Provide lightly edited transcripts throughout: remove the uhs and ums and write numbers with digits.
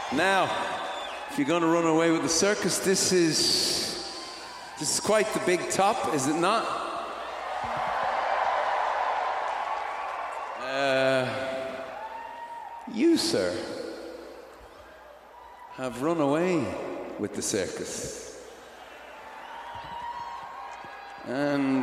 Now, if you're going to run away with the circus, this is quite the big top, is it not? You, sir, have run away with the circus. And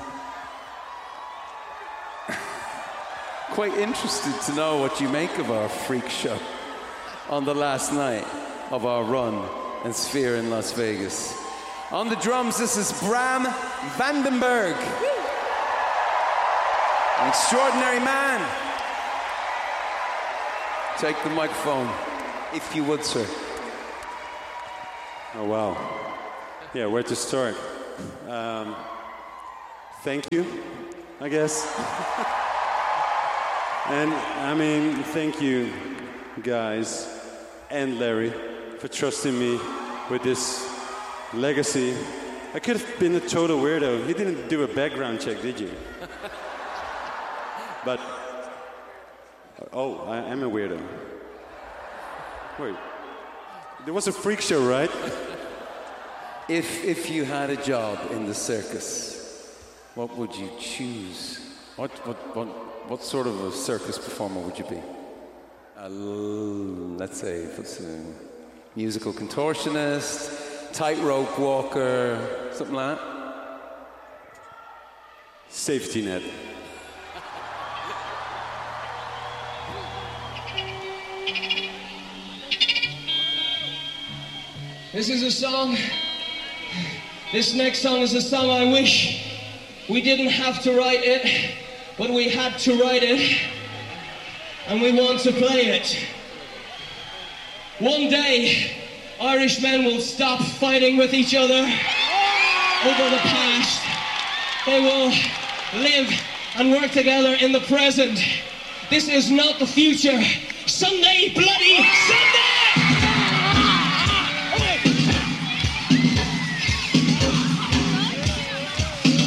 quite interested to know what you make of our freak show on the last night of our run in Sphere in Las Vegas. On the drums, this is Bram Vandenberg. An extraordinary man. Take the microphone, if you would, sir. Oh, wow. Yeah, where to start? Thank you, I guess. And, I mean, thank you, guys, and Larry, for trusting me with this legacy. I could have been a total weirdo. You didn't do a background check, did you? But, oh, I am a weirdo. Wait, there was a freak show, right? If you had a job in the circus, what would you choose? What sort of a circus performer would you be? Let's say, what's a musical contortionist, tightrope walker, something like that? Safety net. This is a song. This next song is a song I wish we didn't have to write it, but we had to write it, and we want to play it. One day, Irishmen will stop fighting with each other over the past. They will live and work together in the present. This is not the future. Someday, bloody someday!